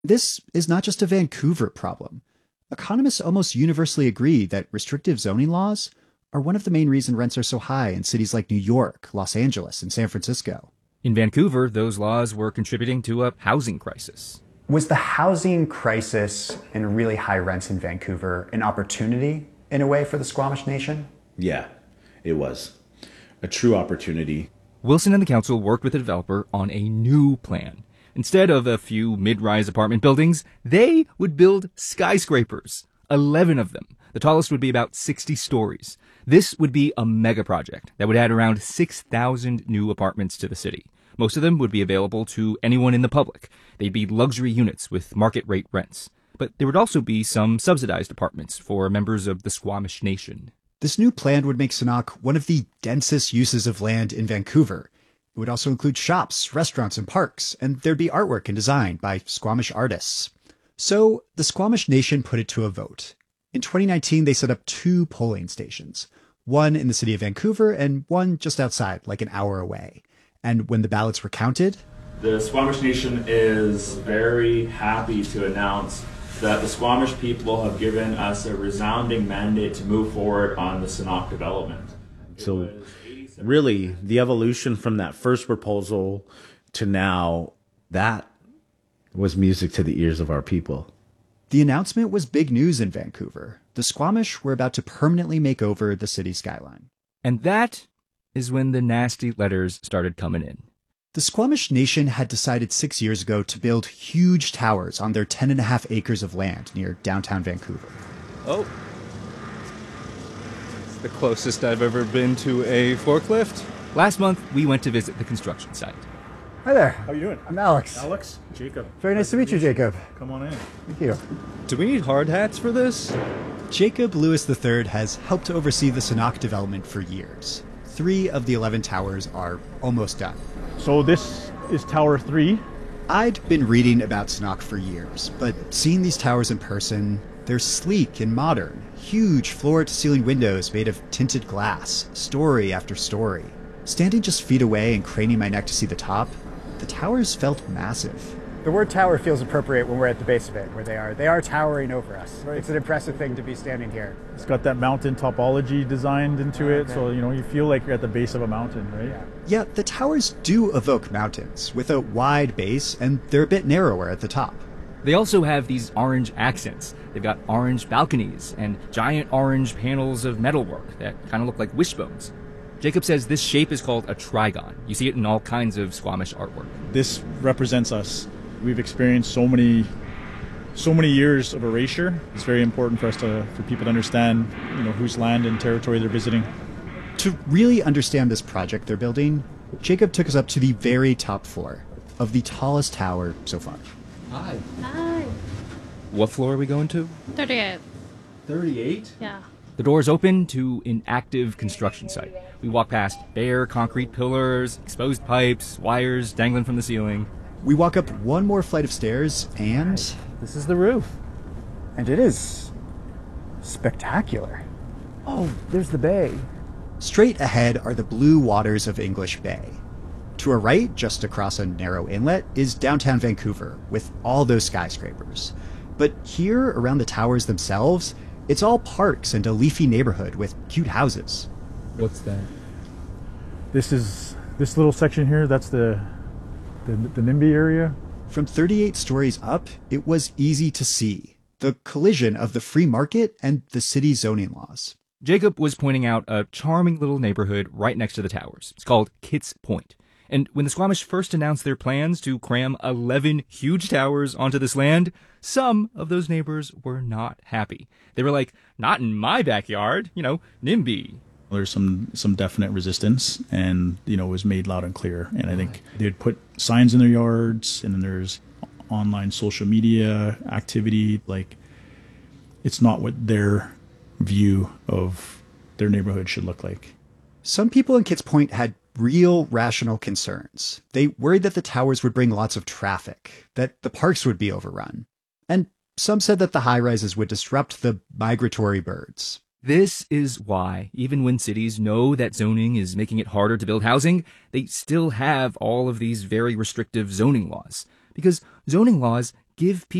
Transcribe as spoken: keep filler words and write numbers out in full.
This is not just a Vancouver problem. Economists almost universally agree that restrictive zoning laws are one of the main reasons rents are so high in cities like New York, Los Angeles, and San Francisco. In Vancouver, those laws were contributing to a housing crisis. Was the housing crisis and really high rents in Vancouver an opportunity, in a way, for the Squamish Nation? Yeah, it was. A true opportunity. Wilson and the council worked with the developer on a new plan. Instead of a few mid-rise apartment buildings, they would build skyscrapers, eleven of them. The tallest would be about sixty stories. This would be a mega project that would add around six thousand new apartments to the city. Most of them would be available to anyone in the public. They'd be luxury units with market rate rents. But there would also be some subsidized apartments for members of the Squamish Nation. This new plan would make Sanok one of the densest uses of land in Vancouver. It would also include shops, restaurants, and parks, and there'd be artwork and design by Squamish artists. So the Squamish Nation put it to a vote. In twenty nineteen, they set up two polling stations, one in the city of Vancouver and one just outside, like an hour away. And when the ballots were counted, the Squamish Nation is very happy to announce that the Squamish people have given us a resounding mandate to move forward on the Sanok development. So really, the evolution from that first proposal to now, that was music to the ears of our people. The announcement was big news in Vancouver. The Squamish were about to permanently make over the city skyline. And that is when the nasty letters started coming in. The Squamish Nation had decided six years ago to build huge towers on their ten and a half acres of land near downtown Vancouver. Oh. It's the closest I've ever been to a forklift. Last month, we went to visit the construction site. Hi there. How are you doing? I'm Alex. Alex? Jacob. Very nice to meet you, Jacob. Come on in. Thank you. Do we need hard hats for this? Jacob Lewis the third has helped to oversee the Sanok development for years. Three of the eleven towers are almost done. So this is Tower three. I'd been reading about Sanok for years, but seeing these towers in person, they're sleek and modern. Huge floor-to-ceiling windows made of tinted glass, story after story. Standing just feet away and craning my neck to see the top, the towers felt massive. The word tower feels appropriate when we're at the base of it, where they are. They are towering over us. Right. It's an impressive thing to be standing here. It's got that mountain topology designed into it, okay. so you know you feel like you're at the base of a mountain, right? Yeah. Yeah, the towers do evoke mountains, with a wide base, and they're a bit narrower at the top. They also have these orange accents. They've got orange balconies and giant orange panels of metalwork that kind of look like wishbones. Jacob says this shape is called a trigon. You see it in all kinds of Squamish artwork. This represents us. We've experienced so many, so many years of erasure. It's very important for us to, for people to understand, you know, whose land and territory they're visiting. To really understand this project they're building, Jacob took us up to the very top floor of the tallest tower so far. Hi. Hi. What floor are we going to? thirty-eight. thirty-eight? Yeah. The doors open to an active construction site. We walk past bare concrete pillars, exposed pipes, wires dangling from the ceiling. We walk up one more flight of stairs, and this is the roof. And it is spectacular. Oh, there's the bay. Straight ahead are the blue waters of English Bay. To our right, just across a narrow inlet, is downtown Vancouver, with all those skyscrapers. But here, around the towers themselves, it's all parks and a leafy neighborhood with cute houses. What's that? This is this little section here. That's the the, the NIMBY area. From thirty-eight stories up, it was easy to see the collision of the free market and the city zoning laws. Jacob was pointing out a charming little neighborhood right next to the towers. It's called Kitts Point. And when the Squamish first announced their plans to cram eleven huge towers onto this land, some of those neighbors were not happy. They were like, not in my backyard, you know, NIMBY. There's some some definite resistance, and you know it was made loud and clear. And I think they'd put signs in their yards, and then there's online social media activity. Like, it's not what their view of their neighborhood should look like. Some people in Kitts Point had real rational concerns. They worried that the towers would bring lots of traffic, that the parks would be overrun. And some said that the high-rises would disrupt the migratory birds. This is why, even when cities know that zoning is making it harder to build housing, they still have all of these very restrictive zoning laws. Because zoning laws give people